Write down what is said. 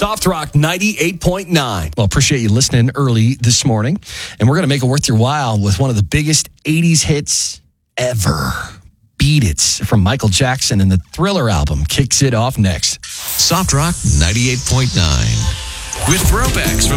Soft Rock 98.9. Well, appreciate you listening early this morning. And we're going to make it worth your while with one of the biggest 80s hits ever. Beat It from Michael Jackson, and the Thriller album kicks it off next. Soft Rock 98.9. With throwbacks from